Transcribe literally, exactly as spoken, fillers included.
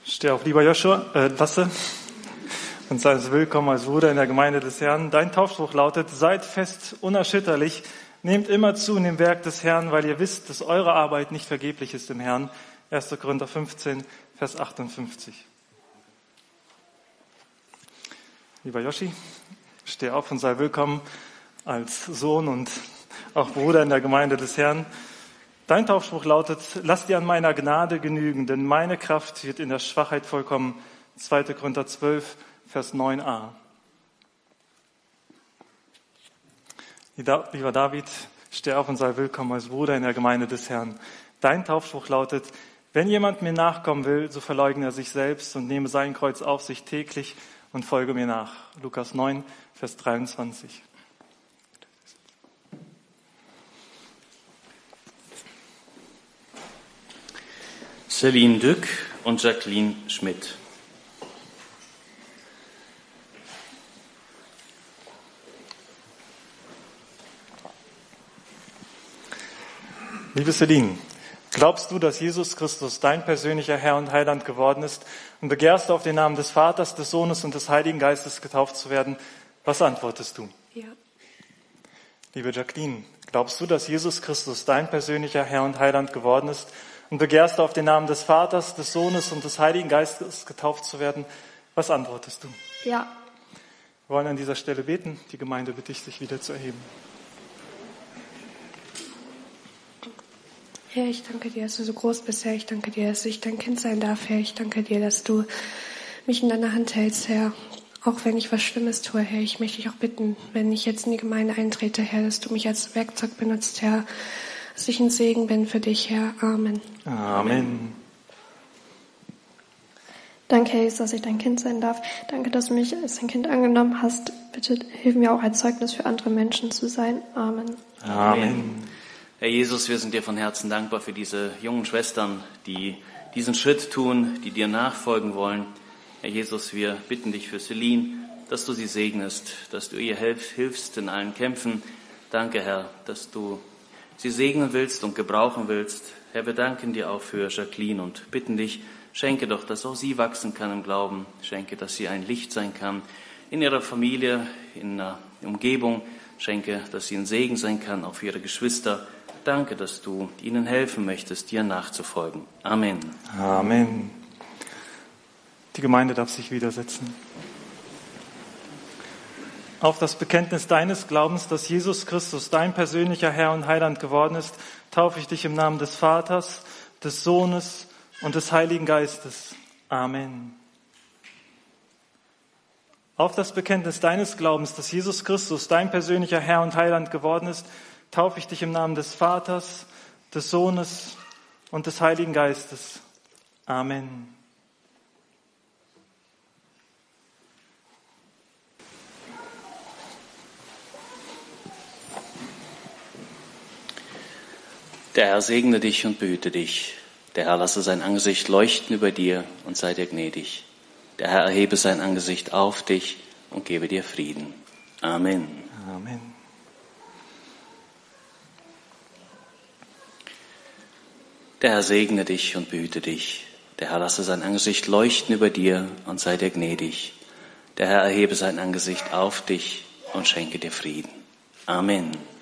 Steh auf, lieber Joshua, äh, Lasse, und sei uns willkommen als Bruder in der Gemeinde des Herrn. Dein Taufspruch lautet: Seid fest, unerschütterlich, nehmt immer zu in dem Werk des Herrn, weil ihr wisst, dass eure Arbeit nicht vergeblich ist im Herrn. erster Korinther fünfzehn, Vers achtundfünfzig. Lieber Joshi, steh auf und sei willkommen als Sohn und auch Bruder in der Gemeinde des Herrn. Dein Taufspruch lautet: Lass dir an meiner Gnade genügen, denn meine Kraft wird in der Schwachheit vollkommen. zweiter Korinther zwölf, Vers neun a. Lieber David, steh auf und sei willkommen als Bruder in der Gemeinde des Herrn. Dein Taufspruch lautet: Wenn jemand mir nachkommen will, so verleugne er sich selbst und nehme sein Kreuz auf sich täglich und folge mir nach. Lukas neun, Vers dreiundzwanzig. Celine Dück und Jacqueline Schmidt. Liebe Celine, glaubst du, dass Jesus Christus dein persönlicher Herr und Heiland geworden ist und begehrst du, auf den Namen des Vaters, des Sohnes und des Heiligen Geistes getauft zu werden? Was antwortest du? Ja. Liebe Jacqueline, glaubst du, dass Jesus Christus dein persönlicher Herr und Heiland geworden ist und begehrst du, auf den Namen des Vaters, des Sohnes und des Heiligen Geistes getauft zu werden? Was antwortest du? Ja. Wir wollen an dieser Stelle beten. Die Gemeinde bitte ich, sich wieder zu erheben. Herr, ich danke dir, dass du so groß bist, Herr. Ich danke dir, dass ich dein Kind sein darf, Herr. Ich danke dir, dass du mich in deiner Hand hältst, Herr. Auch wenn ich was Schlimmes tue, Herr. Ich möchte dich auch bitten, wenn ich jetzt in die Gemeinde eintrete, Herr, dass du mich als Werkzeug benutzt, Herr. Dass ich ein Segen bin für dich, Herr. Amen. Amen. Danke, Herr Jesus, dass ich dein Kind sein darf. Danke, dass du mich als dein Kind angenommen hast. Bitte hilf mir auch als Zeugnis für andere Menschen zu sein. Amen. Amen. Herr Jesus, wir sind dir von Herzen dankbar für diese jungen Schwestern, die diesen Schritt tun, die dir nachfolgen wollen. Herr Jesus, wir bitten dich für Celine, dass du sie segnest, dass du ihr hilfst in allen Kämpfen. Danke, Herr, dass du sie segnen willst und gebrauchen willst. Herr, wir danken dir auch für Jacqueline und bitten dich, schenke doch, dass auch sie wachsen kann im Glauben. Schenke, dass sie ein Licht sein kann in ihrer Familie, in der Umgebung. Schenke, dass sie ein Segen sein kann, auch für ihre Geschwister. Danke, dass du ihnen helfen möchtest, dir nachzufolgen. Amen. Amen. Die Gemeinde darf sich wieder setzen. Auf das Bekenntnis deines Glaubens, dass Jesus Christus dein persönlicher Herr und Heiland geworden ist, taufe ich dich im Namen des Vaters, des Sohnes und des Heiligen Geistes. Amen. Auf das Bekenntnis deines Glaubens, dass Jesus Christus dein persönlicher Herr und Heiland geworden ist, taufe ich dich im Namen des Vaters, des Sohnes und des Heiligen Geistes. Amen. Der Herr segne dich und behüte dich. Der Herr lasse sein Angesicht leuchten über dir und sei dir gnädig. Der Herr erhebe sein Angesicht auf dich und gebe dir Frieden. Amen. Amen. Der Herr segne dich und behüte dich. Der Herr lasse sein Angesicht leuchten über dir und sei dir gnädig. Der Herr erhebe sein Angesicht auf dich und schenke dir Frieden. Amen.